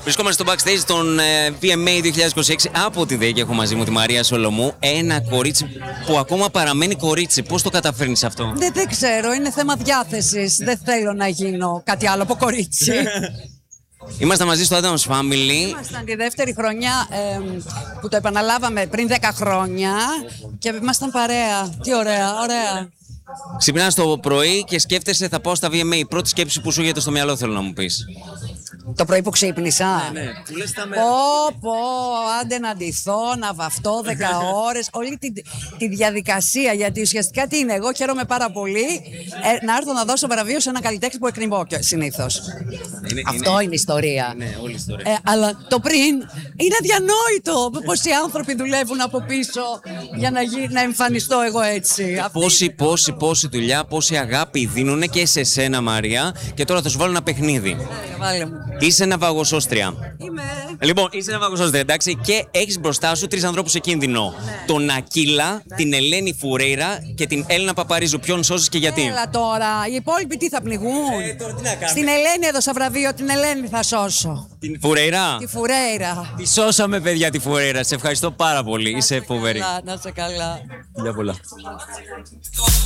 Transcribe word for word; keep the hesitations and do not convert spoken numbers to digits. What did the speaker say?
Βρισκόμαστε στο backstage των βι εμ έι είκοσι είκοσι έξι από τη ΔΕΗ και έχω μαζί μου τη Μαρία Σολομού. Ένα κορίτσι που ακόμα παραμένει κορίτσι. Πώς το καταφέρνεις αυτό? Δεν, δεν ξέρω, είναι θέμα διάθεσης. Δεν θέλω να γίνω κάτι άλλο από κορίτσι. Είμαστε μαζί στο Addams Family. Ήμασταν τη δεύτερη χρονιά ε, που το επαναλάβαμε πριν δέκα χρόνια και ήμασταν παρέα. Τι ωραία, ωραία. Ξυπνάς το πρωί και σκέφτεσαι θα πάω στα βι εμ έι. Η πρώτη σκέψη που σου έρχεται στο μυαλό θέλω να μου πεις. Το πρωί που ξύπνησα. Ναι, ναι. Που λες τα Πω, πω, άντε να ντυθώ, να βαφτώ δέκα ώρες, όλη τη, τη διαδικασία. Γιατί ουσιαστικά τι είναι, εγώ χαίρομαι πάρα πολύ ε, να έρθω να δώσω βραβείο σε ένα καλλιτέχνη που εκνημώ συνήθως. Είναι, Αυτό είναι, είναι η ιστορία. Ναι, όλη η ιστορία. Ε, αλλά το πριν είναι αδιανόητο πόσοι άνθρωποι δουλεύουν από πίσω για να, γι, να εμφανιστώ εγώ έτσι. Πόση, πόση, πόση δουλειά, πόση αγάπη δίνουν και σε σένα, Μαρία. Και τώρα θα σου βάλω ένα παιχνίδι. Ε, βάλε μου. Είσαι ναυαγοσώστρια. Είμαι. Λοιπόν, είσαι ναυαγοσώστρια, εντάξει, και έχεις μπροστά σου τρεις ανθρώπους σε κίνδυνο. Ναι. Τον Ακύλα, ναι, την Ελένη Φουρέιρα και την Έλληνα Παπαρίζου. Ποιον σώζεις και γιατί? Έλα τώρα, οι υπόλοιποι τι θα πνιγούν? Ε, τώρα τι να κάνουμε. Στην Ελένη έδωσα βραβείο, την Ελένη θα σώσω. Την Φουρέιρα. Τη Φουρέιρα. Τη σώσαμε, παιδιά, τη Φουρέιρα. Σε ευχαριστώ πάρα πολύ. Είσαι φοβερή. Να είσαι καλά. Φιλιά πολλά.